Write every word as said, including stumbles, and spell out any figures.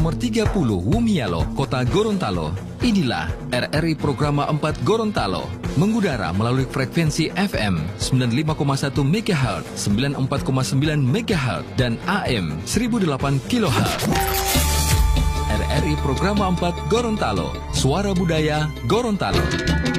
Nomor tiga puluh Wumialo, Kota Gorontalo. Inilah R R I Programa empat Gorontalo. Mengudara melalui frekuensi F M sembilan puluh lima koma satu megahertz, sembilan puluh empat koma sembilan megahertz, dan A M seribu delapan kilohertz. R R I Programa empat Gorontalo. Suara Budaya Gorontalo.